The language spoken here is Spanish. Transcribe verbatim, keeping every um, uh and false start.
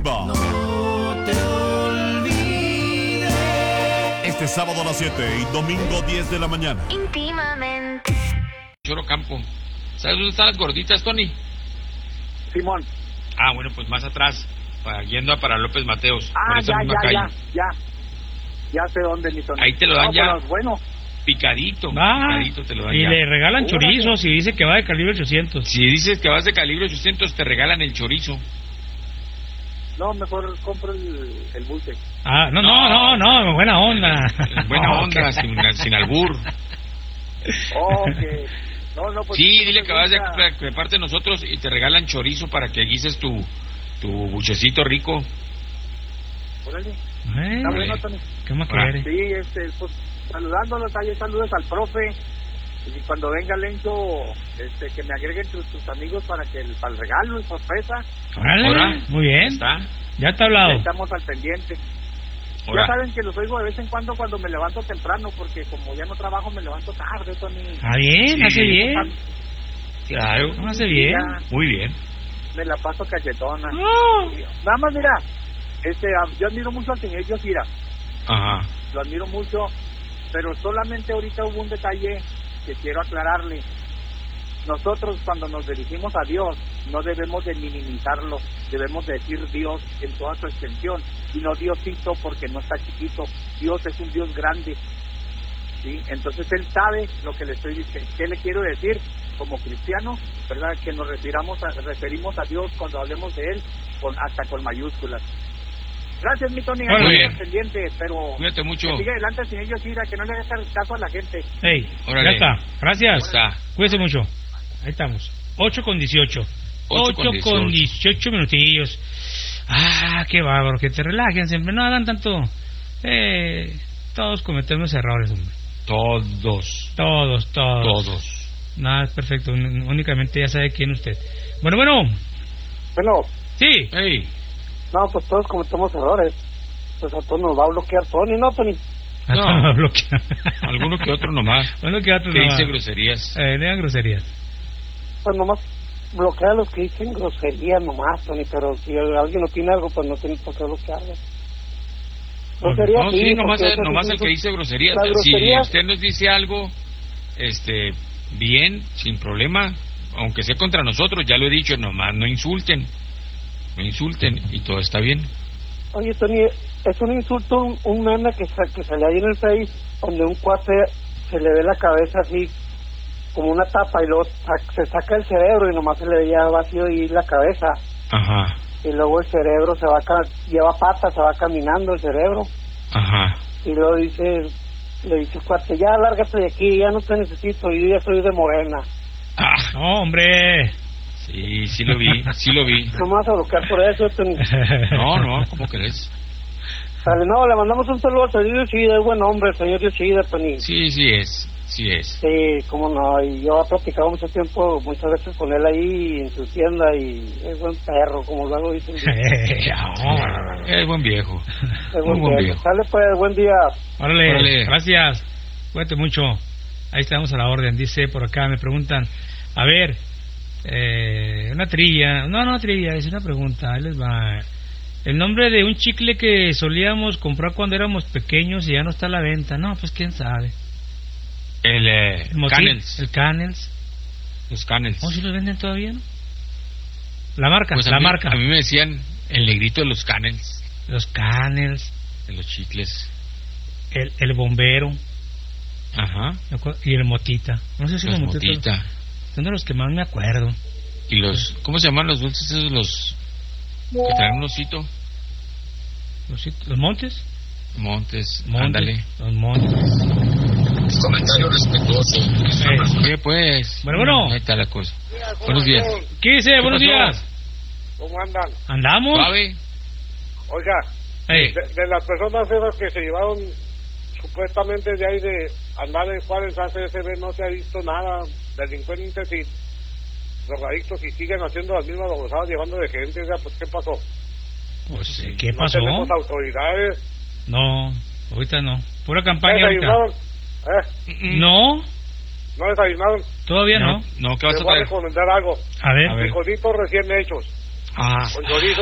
arriba. No te olvides. Este sábado a las siete y domingo diez de la mañana. Íntimamente. Choro Campo. ¿Sabes dónde están las gorditas, Tony? Simón. Ah, bueno, pues más atrás, para, yendo a para López Mateos. Ah, por esa ya, misma ya, calle. ya, ya. Ya sé dónde, mi Tony. Ahí te lo dan no, ya. Pero bueno. Picadito, Ah, picadito te lo dan y ya. le regalan Órale. chorizos y dice que va de calibre ochocientos. Si dices que vas de calibre ochocientos, te regalan el chorizo. No, mejor compro el, el bulte. Ah, no, no, no, no, buena onda. Buena No, onda, que- sin, sin albur. Oh, que... No, no, pues... Sí, dile que vas de, ahorita- de parte de nosotros y te regalan chorizo para que guises tu, tu buchecito rico. Órale. Eh, Está bueno, Tony. ¿Qué más Ahora. quiere? Sí, este, pues, saludándolos, ahí saludos al profe. Y cuando venga Lencho, este, que me agreguen tus, tus amigos para que el, para el regalo y sorpresa. Órale, Ahora. muy bien. ¿Está? Ya está hablado. Estamos al pendiente. Ahora. Ya saben que los oigo de vez en cuando cuando me levanto temprano, porque como ya no trabajo, me levanto tarde, Tony. Ah, bien, Sí. hace bien. Claro. No hace bien. Ya, Muy bien. me la paso cachetona. Oh. Nada más, mira, este, ah, yo admiro mucho al señor Yosira, Ajá. lo admiro mucho, pero solamente ahorita hubo un detalle que quiero aclararle. Nosotros cuando nos dirigimos a Dios no debemos de minimizarlo, debemos de decir Dios en toda su extensión, y no Diosito porque no está chiquito. Dios es un Dios grande, ¿sí? Entonces Él sabe lo que le estoy diciendo. ¿Qué le quiero decir? Como cristiano, ¿verdad? Que nos referimos a, referimos a Dios cuando hablemos de Él, con hasta con mayúsculas. Gracias, mi Tony, Muy ahí bien. estamos pendiente, pero Cuídate mucho. que siga adelante, señor Yosira, que no le haga caso a la gente. Hey, Órale. ya está. Gracias. Ya está. Cuídese mucho. Ahí estamos. ocho con dieciocho. Ocho ocho con con dieciocho. dieciocho minutillos. Ah, qué bárbaro. Que te relajen siempre. No hagan tanto. Eh, todos cometemos errores, hombre. Todos. Todos, todos. Todos. Nada, es perfecto. Un- Únicamente ya sabe quién es usted. Bueno, bueno. Bueno, Sí. Hey. no, pues todos cometemos errores. Pues a todos nos va a bloquear Tony, ¿no, Tony? Ah, No. no, bloquea. Alguno que otro nomás. Bueno, que otro Que nomás. dice groserías. Eh, digan groserías. Pues nomás bloquea a los que dicen grosería nomás, Tony, pero si alguien opina algo, pues no tiene por qué bloquearlo. Grosería, No, sí, nomás, porque el, esas nomás son- el que dice groserías. las Si groserías- usted nos dice algo, este, bien, sin problema, aunque sea contra nosotros, ya lo he dicho, nomás no insulten. No insulten y todo está bien. Oye, Tony, es un insulto, un, un meme que, sa- que sale ahí en el Face, donde un cuate se le ve la cabeza así, como una tapa, y luego sa- se saca el cerebro y nomás se le veía vacío y la cabeza. Ajá, Y luego el cerebro se va, ca- lleva patas, se va caminando el cerebro. ajá. Y luego dice, le dice el cuate, ya lárgate de aquí, ya no te necesito, yo ya soy de Morena. Ah, No, hombre. sí, sí lo vi, sí lo vi. No me vas a bloquear por eso, Tony. No, no, ¿cómo crees? Sale, no, le mandamos un saludo al señor Yoshida, es buen hombre, el señor Yoshida, Tony. Sí, sí es, sí es. Sí, cómo no, y yo he platicado mucho tiempo, muchas veces con él ahí en su tienda, y es buen perro, como luego dicen. No. Es buen viejo. Es Muy buen buen perro. viejo. Sale pues, buen día. Órale, Órale. gracias. Cuídate mucho. Ahí estamos a la orden. Dice por acá, me preguntan, a ver, eh, una trilla, no, no trilla, es una pregunta, ahí les va. El nombre de un chicle que solíamos comprar cuando éramos pequeños y ya no está a la venta. No, pues quién sabe. El, eh, El motín, Canels. El Canels. Los Canels. ¿Oh, si los venden todavía, no? La marca, Pues a la mí, marca. A mí me decían el negrito de los Canels, Los Canels, de los chicles. el, el bombero Ajá. me acuerdo, y el motita. No sé si Los el motita. Motita. Son de los que más me acuerdo. Y los, ¿cómo se llaman los dulces esos? Los que traen un osito. ¿Los, los montes? Montes, Montes, ándale. Los montes. Comentario respetuoso. Eh. ¿Qué pues? Bueno, bueno. Ahí está la cosa. Buenos días. ¿Qué dice? Buenos pasó? días. ¿Cómo andan? ¿Andamos? Suave. Oiga, Ey, de, de las personas esas que se llevaron supuestamente de ahí de andar en Juárez A C S B no se ha visto nada, delincuentes y drogadictos y siguen haciendo las mismas babosadas llevando de gente, o sea, pues ¿qué pasó? pues, eh, ¿qué No pasó? tenemos autoridades. No, ahorita no. Pura campaña ahorita. ¿Desayunaron? ¿Eh? No, ¿No desayunaron? todavía no. No, no, ¿qué vas Les a voy a traer? recomendar algo. A ver. A ver. Frijolitos recién hechos. Ah, Con chorizo